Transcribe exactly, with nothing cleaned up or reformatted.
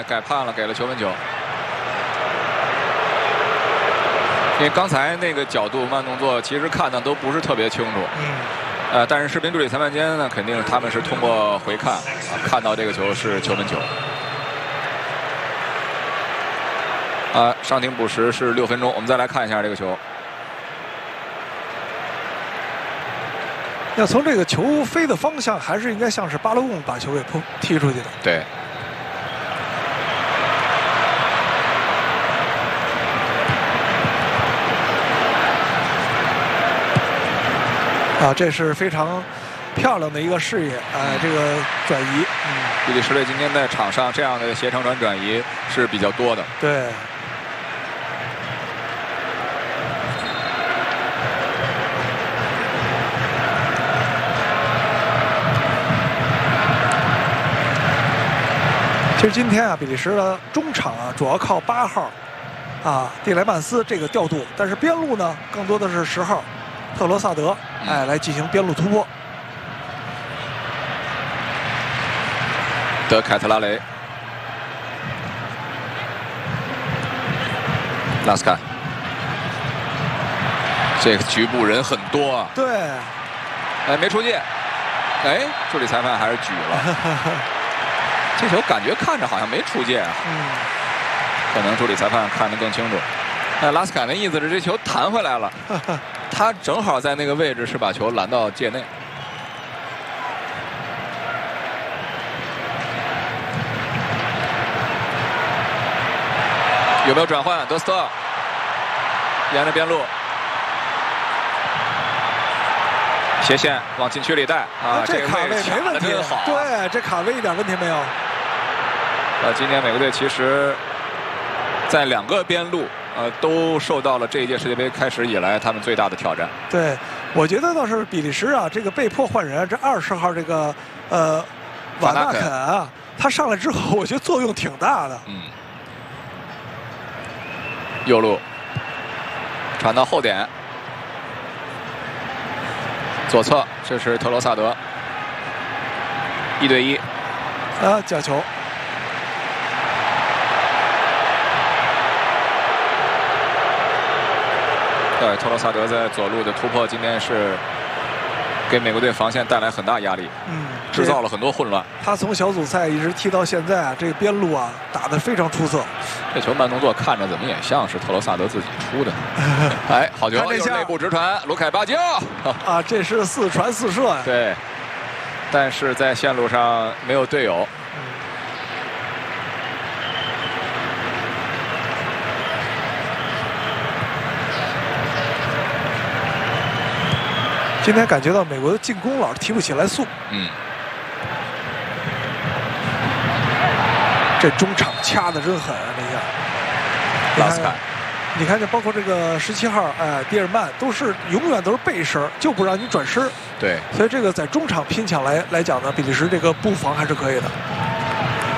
改判了，给了球门球。因为刚才那个角度慢动作，其实看的都不是特别清楚。 嗯。 呃，但是视频助理裁判间呢，肯定他们是通过回看啊，看到这个球是球门球。啊，上庭补时是六分钟，我们再来看一下这个球。 要从这个球飞的方向，还是应该像是巴勒贡把球给扑踢出去的。 对。 啊，这是非常漂亮的一个视野，哎、呃，这个转移，嗯， 比利时队今天在场上这样的斜长传转移是比较多的。 对。其实今天啊，比利时的中场啊，主要靠八号啊蒂莱曼斯这个调度，但是边路呢，更多的是十号特罗萨德，哎，来进行边路突破。 德凯特拉雷，拉斯坎，这个局部人很多啊。 对。 哎，没出界，哎，助理裁判还是举了。这球感觉看着好像没出界啊。 嗯。 可能助理裁判看得更清楚。哎，拉斯坎的意思是这球弹回来了。他正好在那个位置是把球拦到界内。有没有转换？德斯特沿着边路斜线往禁区里带啊， 这卡位没问题， 真好。 对，这卡位一点问题没有。 呃，今年美国队其实在两个边路。呃，都受到了这一届世界杯开始以来他们最大的挑战。 对，我觉得倒是比利时啊，这个被迫换人，这二十号这个呃瓦纳肯啊，他上来之后，我觉得作用挺大的。 嗯。右路传到后点，左侧这是特罗萨德，一对一， 啊，角球。 对，特罗萨德在左路的突破，今天是给美国队防线带来很大压力， 嗯， 制造了很多混乱。 他从小组赛一直踢到现在啊，这个边路啊打得非常出色。 这球慢动作看着怎么也像是特罗萨德自己出的。哎，好球！又是内部直传，卢凯巴金。 啊，这是四传四射呀。 对，但是在线路上没有队友。 今天感觉到美国的进攻老是提不起来速。 嗯。 这中场掐的真狠啊！这下。 拉斯坎， 你看这包括这个十七号，哎，迪尔曼都是永远都是背身，就不让你转身。 对。 所以这个在中场拼抢来来讲呢，比利时这个布防还是可以的。